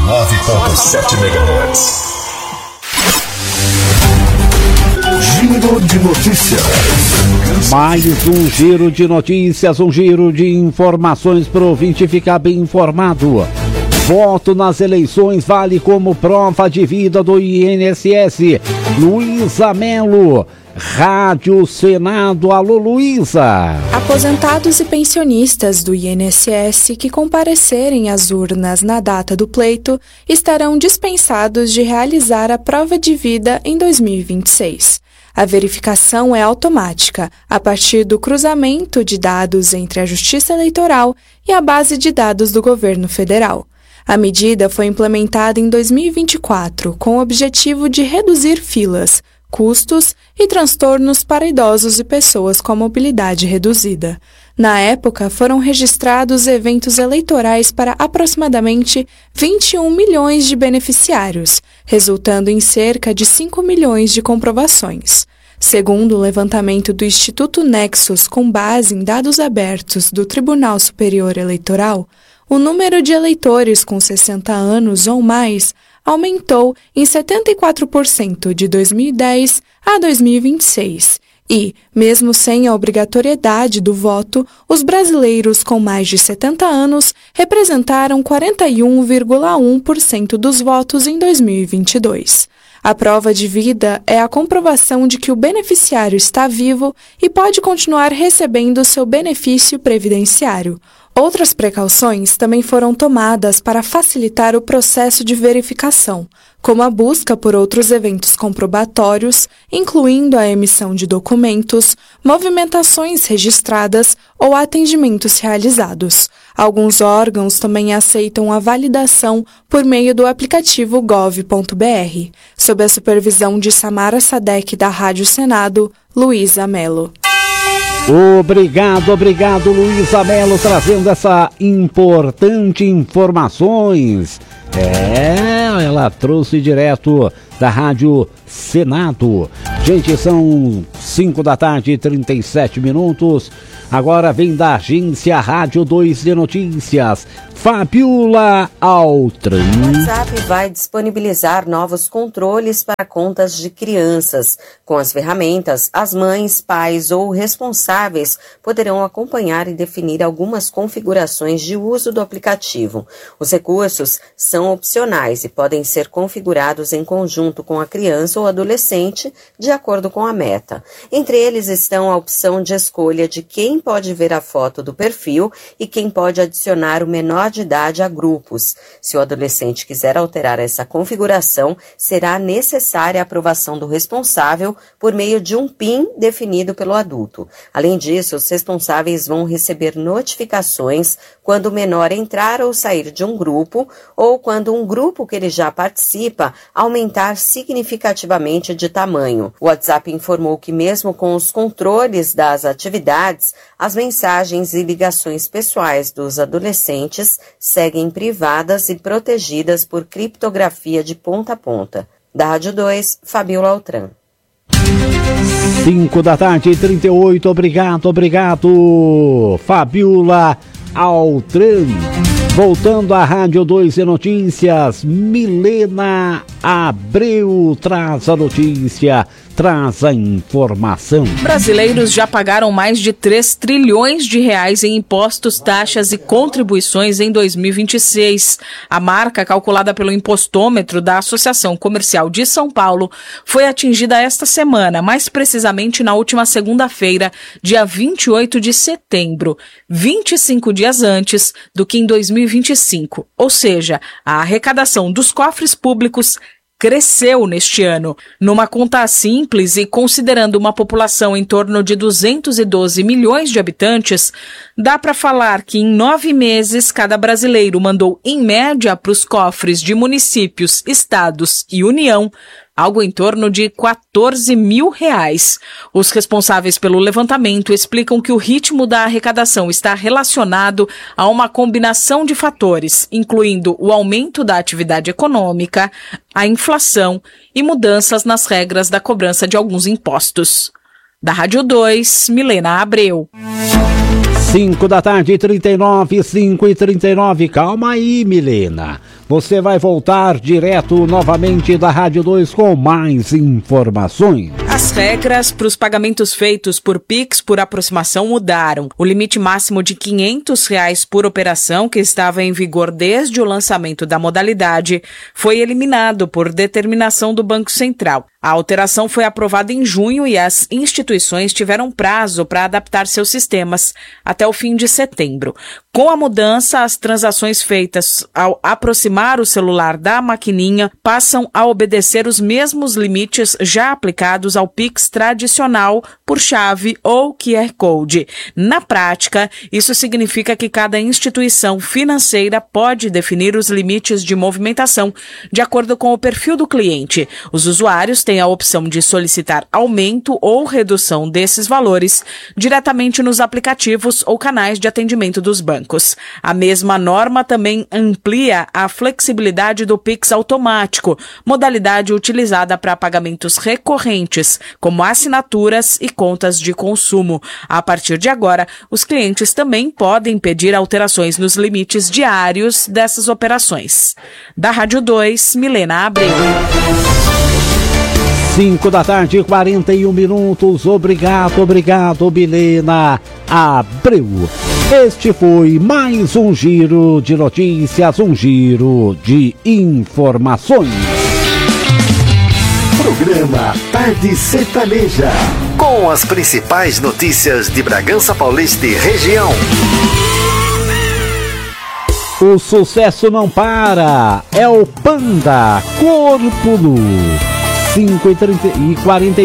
9.7 MHz. Giro de notícias. Mais um giro de notícias, um giro de informações para o ouvinte ficar bem informado. Voto nas eleições vale como prova de vida do INSS. Luísa Melo, Rádio Senado. Alô, Luísa. Aposentados e pensionistas do INSS que comparecerem às urnas na data do pleito estarão dispensados de realizar a prova de vida em 2026. A verificação é automática, a partir do cruzamento de dados entre a Justiça Eleitoral e a base de dados do governo federal. A medida foi implementada em 2024 com o objetivo de reduzir filas, custos e transtornos para idosos e pessoas com mobilidade reduzida. Na época, foram registrados eventos eleitorais para aproximadamente 21 milhões de beneficiários, resultando em cerca de 5 milhões de comprovações. Segundo o levantamento do Instituto Nexus, com base em dados abertos do Tribunal Superior Eleitoral, o número de eleitores com 60 anos ou mais aumentou em 74% de 2010 a 2026. E, mesmo sem a obrigatoriedade do voto, os brasileiros com mais de 70 anos representaram 41,1% dos votos em 2022. A prova de vida é a comprovação de que o beneficiário está vivo e pode continuar recebendo seu benefício previdenciário. Outras precauções também foram tomadas para facilitar o processo de verificação, como a busca por outros eventos comprobatórios, incluindo a emissão de documentos, movimentações registradas ou atendimentos realizados. Alguns órgãos também aceitam a validação por meio do aplicativo gov.br. Sob a supervisão de Samara Sadek, da Rádio Senado, Luísa Melo. Obrigado, Luísa Melo, trazendo essa importante informações. Ela trouxe direto da Rádio Senado. Gente, são 5h37. Agora vem da agência Rádio 2 de Notícias, Fabiola Altran. O WhatsApp vai disponibilizar novos controles para contas de crianças. Com as ferramentas, as mães, pais ou responsáveis poderão acompanhar e definir algumas configurações de uso do aplicativo. Os recursos são opcionais e podem ser configurados em conjunto com a criança ou adolescente, de acordo com a meta. Entre eles estão a opção de escolha de quem pode ver a foto do perfil e quem pode adicionar o menor de idade a grupos. Se o adolescente quiser alterar essa configuração, será necessária a aprovação do responsável por meio de um PIN definido pelo adulto. Além disso, os responsáveis vão receber notificações quando o menor entrar ou sair de um grupo ou quando um grupo que ele já participa aumentar significativamente de tamanho. O WhatsApp informou que mesmo com os controles das atividades, as mensagens e ligações pessoais dos adolescentes seguem privadas e protegidas por criptografia de ponta a ponta. Da Rádio 2, Fabiola Altran. 5h38. Obrigado, Fabiola Altran. Voltando à Rádio 2 de Notícias, Milena Abreu traz a notícia, traz a informação. Brasileiros já pagaram mais de 3 trilhões de reais em impostos, taxas e contribuições em 2026. A marca, calculada pelo impostômetro da Associação Comercial de São Paulo, foi atingida esta semana, mais precisamente na última segunda-feira, dia 28 de setembro, 25 dias antes do que em 2025. Ou seja, a arrecadação dos cofres públicos cresceu neste ano. Numa conta simples e considerando uma população em torno de 212 milhões de habitantes, dá para falar que em 9 meses cada brasileiro mandou em média para os cofres de municípios, estados e União algo em torno de R$14 mil. Os responsáveis pelo levantamento explicam que o ritmo da arrecadação está relacionado a uma combinação de fatores, incluindo o aumento da atividade econômica, a inflação e mudanças nas regras da cobrança de alguns impostos. Da Rádio 2, Milena Abreu. 5h39, 5h39. Calma aí, Milena. você vai voltar direto novamente da Rádio 2 com mais informações. As regras para os pagamentos feitos por Pix por aproximação mudaram. O limite máximo de R$500 por operação, que estava em vigor desde o lançamento da modalidade, foi eliminado por determinação do Banco Central. A alteração foi aprovada em junho e as instituições tiveram prazo para adaptar seus sistemas até o fim de setembro. Com a mudança, as transações feitas ao aproximar o celular da maquininha passam a obedecer os mesmos limites já aplicados ao Pix tradicional por chave ou QR Code. Na prática, isso significa que cada instituição financeira pode definir os limites de movimentação de acordo com o perfil do cliente. Os usuários têm a opção de solicitar aumento ou redução desses valores diretamente nos aplicativos ou canais de atendimento dos bancos. A mesma norma também amplia a flexibilidade do Pix automático, modalidade utilizada para pagamentos recorrentes, como assinaturas e contas de consumo. A partir de agora, os clientes também podem pedir alterações nos limites diários dessas operações. Da Rádio 2, Milena Abreu. 5h41. Obrigado, Milena Abreu. Este foi mais um giro de notícias, um giro de informações. Programa Tarde Sertaneja. Com as principais notícias de Bragança Paulista e região. O sucesso não para. É o Panda Corpo Nu. 5h41.